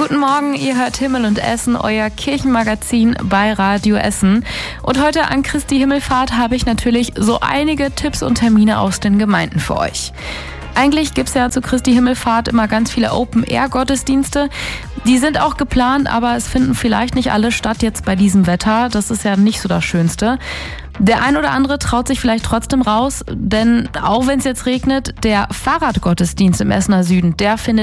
Guten Morgen, ihr hört Himmel und Essen, euer Kirchenmagazin bei Radio Essen. Und heute an Christi Himmelfahrt habe ich natürlich so einige Tipps und Termine aus den Gemeinden für euch. Eigentlich gibt's ja zu Christi Himmelfahrt immer ganz viele Open-Air-Gottesdienste. Die sind auch geplant, aber es finden vielleicht nicht alle statt jetzt bei diesem Wetter. Das ist ja nicht so das Schönste. Der ein oder andere traut sich vielleicht trotzdem raus, denn auch wenn es jetzt regnet, der Fahrradgottesdienst im Essener Süden, der findet